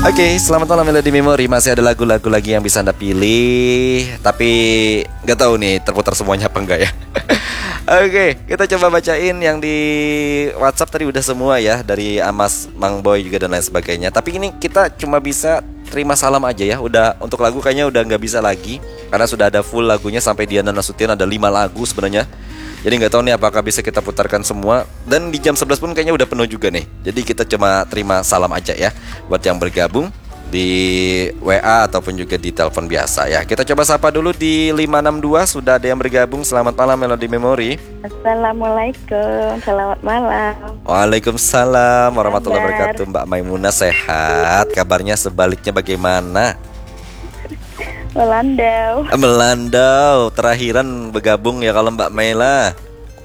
Oke, selamat malam Melody Memory. Masih ada lagu-lagu lagi yang bisa Anda pilih, tapi nggak tahu nih terputar semuanya apa enggak ya. Oke, kita coba bacain yang di WhatsApp tadi udah semua ya, dari Amas, Mang Boy juga dan lain sebagainya. Tapi ini kita cuma bisa terima salam aja ya. Udah untuk lagu kayaknya udah nggak bisa lagi karena sudah ada full lagunya sampai Diana Nasution, ada 5 lagu sebenarnya. Jadi nggak tahu nih apakah bisa kita putarkan semua. Dan di jam 11 pun kayaknya udah penuh juga nih. Jadi kita cuma terima salam aja ya buat yang bergabung di WA ataupun juga di telepon biasa ya. Kita coba sapa dulu di 562. Sudah ada yang bergabung. Selamat malam Melody Memory. Assalamualaikum, selamat malam. Waalaikumsalam warahmatullahi wabarakatuh. Mbak Maimunah sehat? Kabarnya sebaliknya bagaimana? Melandau. Terakhiran bergabung ya kalau Mbak Maila.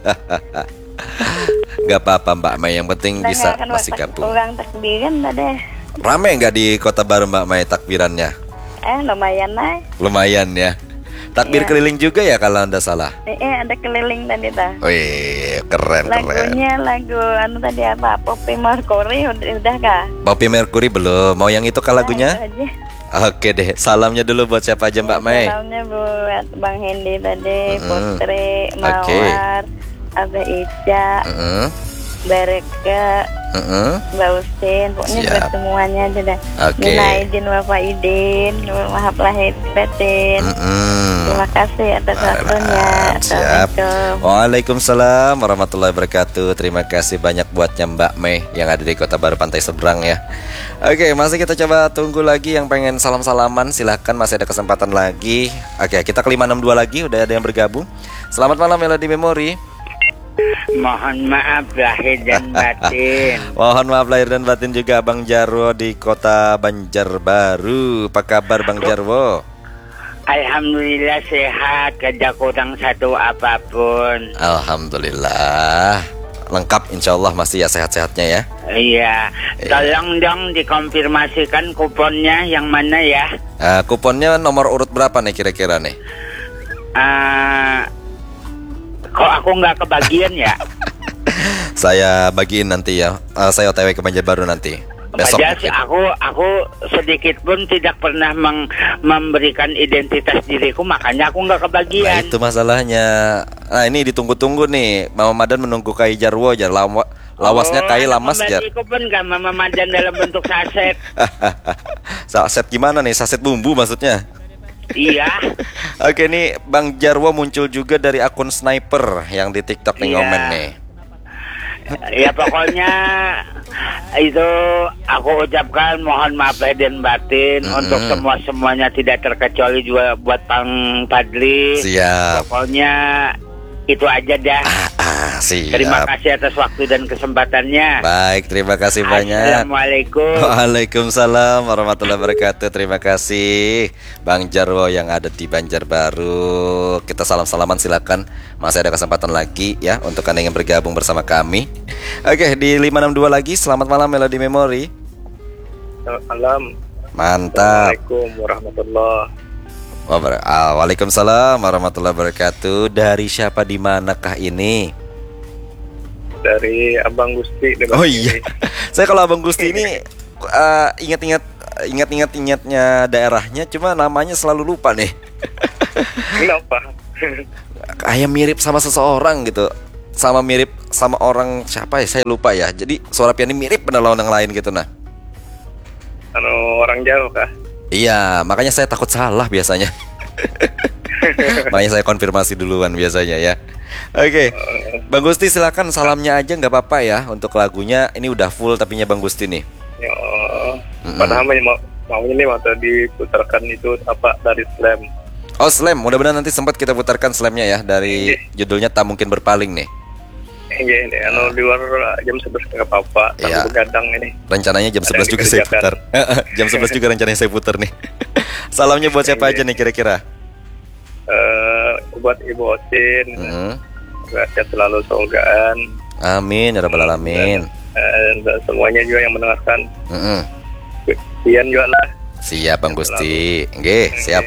Gak apa-apa Mbak Mai, yang penting bisa masih gabung. Orang takbiran tadi. Rame nggak di Kota Baru Mbak Mai takbirannya? Lumayan lah. Lumayan ya. Takbir keliling juga ya kalau Anda salah? Ada keliling tadi ta. Wih, keren. Lagunya lagu tadi apa? Poppy Mercury udah kah? Poppy Mercury belum. Mau yang itu kah lagunya? Oke deh, salamnya dulu buat siapa aja Mbak Mai? Salamnya buat Bang Hendy tadi, Putri, Mawar, Abah Ica, Bereka, Mbak Usin, pokoknya buat semuanya aja dah. Minta izin Bapak Idin, maaf lahir batin. Terima kasih atas waktunya. Assalamualaikum. Waalaikumsalam warahmatullahi wabarakatuh. Terima kasih banyak buatnya Mbak Mei yang ada di Kota Baru Pantai Seberang ya. Oke, masih kita coba tunggu lagi yang pengen salam-salaman. Silahkan, masih ada kesempatan lagi. Oke, kita ke 562 lagi. Udah ada yang bergabung. Selamat malam Melody Memory. Mohon maaf lahir dan batin. Mohon maaf lahir dan batin juga Bang Jarwo di Kota Banjarbaru. Apa kabar Bang Jarwo? Alhamdulillah sehat, kada kurang satu apapun. Alhamdulillah lengkap, insya Allah masih ya sehat-sehatnya ya. Iya, tolong dong dikonfirmasikan kuponnya yang mana ya. Kuponnya nomor urut berapa nih kira-kira nih? Kok aku nggak kebagian ya? Saya bagiin nanti ya. Saya OTW ke Banjarbaru nanti. Besok. Aku sedikit pun tidak pernah memberikan identitas diriku, makanya aku nggak kebagian. Nah, itu masalahnya. Nah, ini ditunggu-tunggu nih. Mama Madan menunggu Kai Jarwo jar lawasnya Kai Lamas jar. Kupon kan Mama Madan dalam bentuk saset. Saset gimana nih? Saset bumbu maksudnya? Iya. Oke, nih Bang Jarwo muncul juga dari akun Sniper yang di TikTok nih ngomen nih. Ya pokoknya itu aku ucapkan mohon maaf lahir dan batin untuk semuanya tidak terkecuali juga buat Bang Padli. Siap. Pokoknya itu aja dah. Siap. Terima kasih atas waktu dan kesempatannya. Baik, terima kasih banyak. Assalamualaikum. Waalaikumsalam warahmatullahi wabarakatuh. Terima kasih Bang Jarwo yang ada di Banjarbaru. Kita salam-salaman silakan. Masih ada kesempatan lagi ya untuk Anda yang bergabung bersama kami. Oke, di 562 lagi. Selamat malam Melody Memory. Selamat malam. Mantap. Assalamualaikum warahmatullahi. Waalaikumsalam warahmatullahi wabarakatuh. Dari siapa, di manakah ini? Dari Abang Gusti. Oh iya. Saya kalau Abang Gusti ini ingatnya daerahnya, cuma namanya selalu lupa nih. Kenapa? Kayak mirip sama seseorang gitu. Sama mirip sama orang siapa ya? Saya lupa ya. Jadi suara piano mirip pada orang lain gitu nah. Orang jauh kah? Iya, makanya saya takut salah biasanya. Makanya saya konfirmasi duluan biasanya ya. Oke, Bang Gusti silakan salamnya aja nggak apa-apa ya untuk lagunya. Ini udah full tapinya Bang Gusti nih. Ya, padahal mau ini waktu diputarkan itu apa dari Slam. Oh Slam, mudah-mudahan nanti sempat kita putarkan Slamnya ya dari judulnya Tak Mungkin Berpaling nih. Iya ini, di luar jam 11 nggak apa-apa. Tapi begadang ini. Rencananya jam 11 juga saya putar. Jam 11 juga rencananya saya putar nih. Salamnya buat siapa aja nih kira-kira? Buat Ibu Osin. Sehat selalu semogaan. Amin ya rabbal alamin. Dan semuanya juga yang mendengarkan. Ian juga lah. Siap Bang Gusti. Nggih, siap.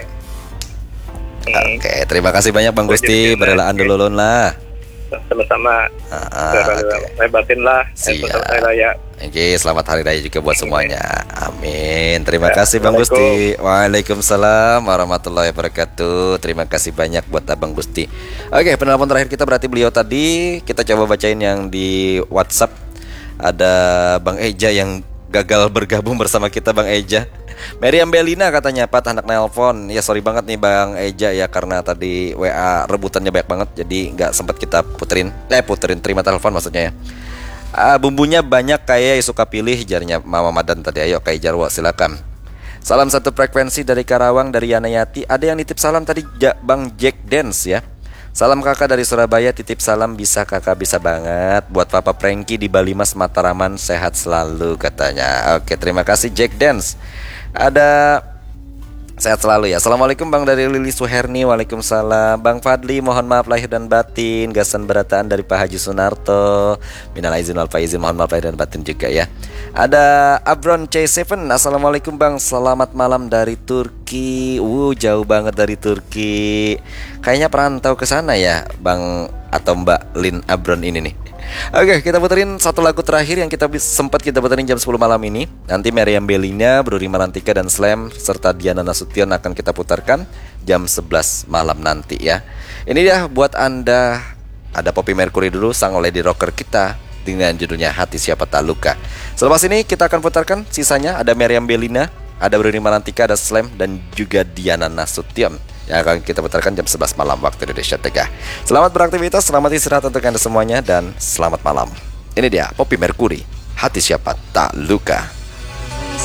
Oke, terima kasih banyak Bang Gusti. Berelaan dulu lah. Sama-sama. Saya batin lah. Siap. Oke, selamat hari raya juga buat semuanya. Amin. Terima kasih Bang Gusti. Waalaikumsalam warahmatullahi wabarakatuh. Terima kasih banyak buat Abang Gusti. Oke, penelpon terakhir kita berarti beliau tadi. Kita coba bacain yang di WhatsApp. Ada Bang Eja yang gagal bergabung bersama kita, Bang Eja. Meriam Belina katanya, Pat anak nelpon. Ya sorry banget nih Bang Eja ya, karena tadi WA rebutannya banyak banget, jadi nggak sempat kita puterin terima telepon maksudnya ya. Bumbunya banyak kayak suka pilih, jarnya Mama Madan tadi. Ayo Kai Jarwo silakan. Salam satu frekuensi dari Karawang, dari Yanayati. Ada yang nitip salam tadi Bang Jack Dance ya. Salam kakak dari Surabaya, titip salam bisa kakak, bisa banget. Buat Papa Franky di Bali Mas Mataraman, sehat selalu katanya. Oke, terima kasih Jack Dance. Ada sehat selalu ya. Assalamualaikum Bang dari Lili Suherni. Waalaikumsalam Bang Fadli, mohon maaf lahir dan batin. Gasan berataan dari Pak Haji Sunarto. Minal aizin wal faizin, mohon maaf lahir dan batin juga ya. Ada Abron C7. Assalamualaikum Bang, selamat malam dari Turki. Jauh banget dari Turki. Kayaknya perantau ke sana ya Bang atau Mbak Lin Abron ini nih. Oke, kita puterin satu lagu terakhir yang sempat kita puterin jam 10 malam ini. Nanti Meriam Belina, Bruri Marantika dan Slam serta Diana Nasution akan kita putarkan jam 11 malam nanti ya. Ini dia buat Anda. Ada Poppy Mercury dulu, sang lady rocker kita dengan judulnya Hati Siapa Tak Luka. Selepas ini kita akan putarkan sisanya. Ada Meriam Belina, ada Bruri Marantika, ada Slam dan juga Diana Nasution yang akan kita putarkan jam 11 malam waktu Indonesia Tengah. Selamat beraktivitas, selamat istirahat untuk Anda semuanya, dan selamat malam. Ini dia Poppy Mercury, Hati Siapa Tak Luka.